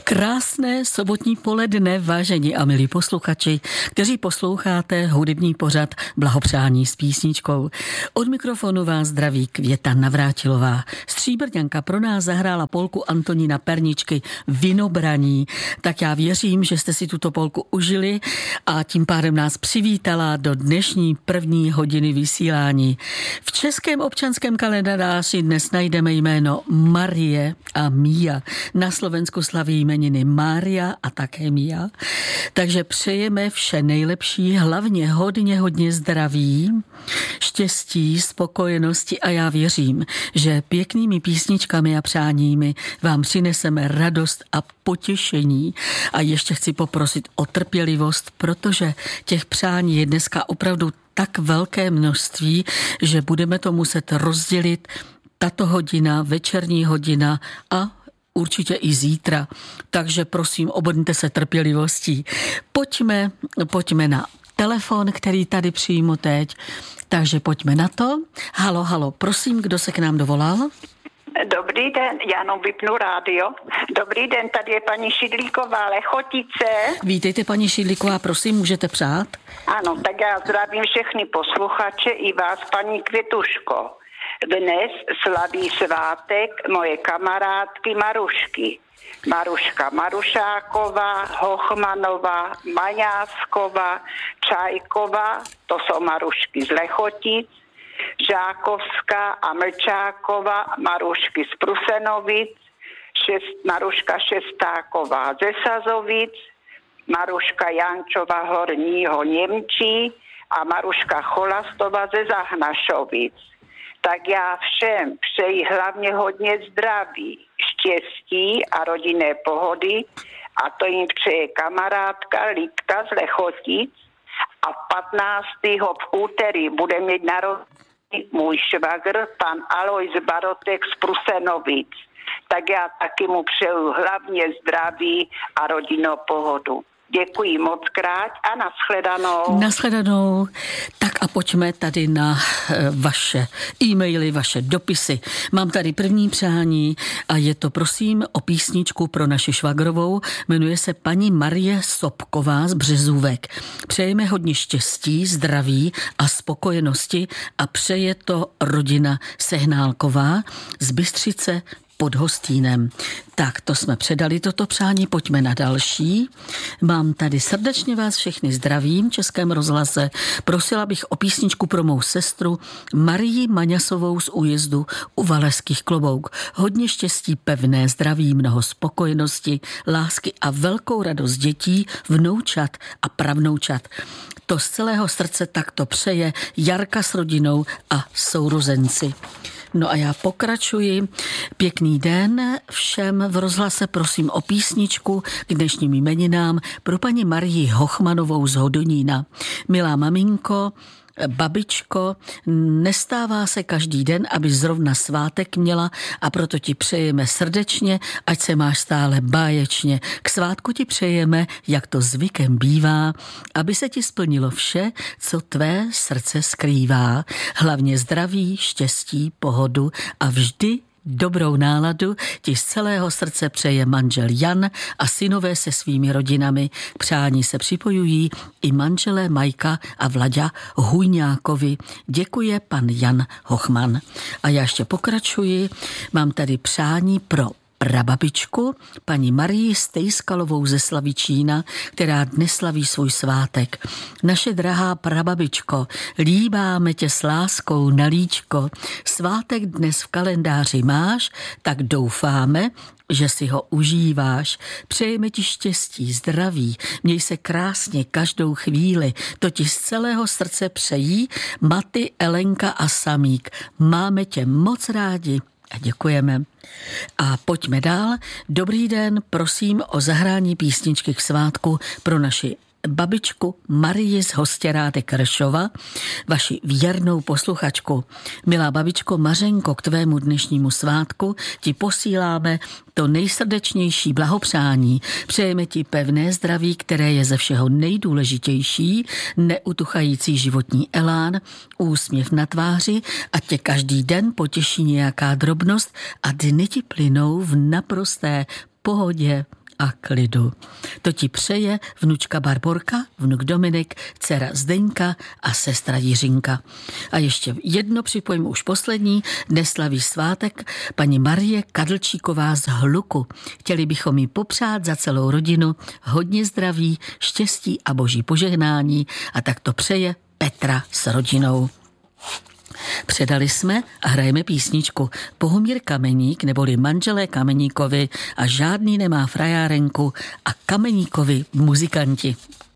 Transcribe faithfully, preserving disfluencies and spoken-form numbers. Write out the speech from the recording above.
Krásné sobotní poledne, vážení a milí posluchači, kteří posloucháte hudební pořad Blahopřání s písničkou. Od mikrofonu vás zdraví Květa Navrátilová. Stříbrňanka pro nás zahrála polku Antonína Perničky Vinobraní. Tak já věřím, že jste si tuto polku užili a tím pádem nás přivítala do dnešní první hodiny vysílání. V českém občanském kalendáři dnes najdeme jméno Marie a Mia. Na Slovensku slaví jmeniny Mária a také Mia. Takže přejeme vše nejlepší, hlavně hodně, hodně zdraví, štěstí, spokojenosti a já věřím, že pěknými písničkami a přáními vám přineseme radost a potěšení. A ještě chci poprosit o trpělivost, protože těch přání je dneska opravdu tak velké množství, že budeme to muset rozdělit tato hodina, večerní hodina a určitě i zítra. Takže prosím, obrňte se trpělivostí. Pojďme, pojďme na telefon, který tady přijmu teď. Takže pojďme na to. Halo, halo, prosím, kdo se k nám dovolal? Dobrý den, já jenom vypnu rádio. Dobrý den, tady je paní Šidlíková, Lechotice. Vítejte, paní Šidlíková, prosím, můžete přát? Ano, tak já zdravím všechny posluchače i vás, paní Květuško. Dnes slaví svátek moje kamarádky Marušky. Maruška Marušáková, Hochmanová, Maňásková, Čajková, to jsou Marušky z Lechotic, Žákovská a Mlčáková, Marušky z Prusenovic, šest, Maruška Šestáková ze Sazovic, Maruška Jančová Horního Němčí a Maruška Cholastová ze Zahnašovic. Tak já všem přeji hlavně hodně zdraví, štěstí a rodinné pohody a to jim přeje kamarádka Lidka z Lechotic a patnáctého v úterý bude mít narozeniny můj švagr, pan Alojz Barotek z Prusenovic. Tak já taky mu přeju hlavně zdraví a rodinnou pohodu. Děkuji moc krát a nashledanou. Nashledanou. Tak a pojďme tady na vaše e-maily, vaše dopisy. Mám tady první přání a je to prosím o písničku pro naši švagrovou. Jmenuje se paní Marie Sobková z Březůvek. Přejeme hodně štěstí, zdraví a spokojenosti a přeje to rodina Sehnálková z Bystřice pod Hostínem. Tak, to jsme předali toto přání, pojďme na další. Mám tady srdečně vás všechny zdravím v Českém rozhlase. Prosila bych o písničku pro mou sestru Marii Maňasovou z újezdu u Valašských Klobouk. Hodně štěstí, pevné zdraví, mnoho spokojenosti, lásky a velkou radost dětí, vnoučat a pravnoučat. To z celého srdce takto přeje Jarka s rodinou a sourozenci. No a já pokračuji. Pěkný den všem v rozhlase, prosím o písničku k dnešním jmeninám pro paní Marii Hochmanovou z Hodonína. Milá maminko, babičko, nestává se každý den, aby zrovna svátek měla a proto ti přejeme srdečně, ať se máš stále báječně. K svátku ti přejeme, jak to zvykem bývá, aby se ti splnilo vše, co tvé srdce skrývá. Hlavně zdraví, štěstí, pohodu a vždy dobrou náladu ti z celého srdce přeje manžel Jan a synové se svými rodinami. Přání se připojují i manželé Majka a Vlaďa Hujňákovi. Děkuje pan Jan Hochman. A já ještě pokračuji. Mám tady přání pro prababičku, paní Marii Stejskalovou ze Slavičína, která dnes slaví svůj svátek. Naše drahá prababičko, líbáme tě s láskou na líčko. Svátek dnes v kalendáři máš, tak doufáme, že si ho užíváš. Přejeme ti štěstí, zdraví, měj se krásně každou chvíli. To ti z celého srdce přejí Maty, Elenka a Samík. Máme tě moc rádi a děkujeme. A pojďme dál. Dobrý den, prosím o zahrání písničky k svátku pro naši babičku Marii z Hostěrády Kršova, vaši věrnou posluchačku. Milá babičko Mařenko, k tvému dnešnímu svátku ti posíláme to nejsrdečnější blahopřání. Přejeme ti pevné zdraví, které je ze všeho nejdůležitější, neutuchající životní elán, úsměv na tváři a tě každý den potěší nějaká drobnost a dny ti plynou v naprosté pohodě a klidu. To ti přeje vnučka Barborka, vnuk Dominik, dcera Zdeňka a sestra Jiřinka. A ještě jedno připojím, už poslední, dnes slaví svátek paní Marie Kadlčíková z Hluku. Chtěli bychom jí popřát za celou rodinu hodně zdraví, štěstí a boží požehnání a tak to přeje Petra s rodinou. Předali jsme a hrajeme písničku Bohumír Kameník neboli manželé Kameníkovi a žádný nemá frajárenku a Kameníkovi muzikanti.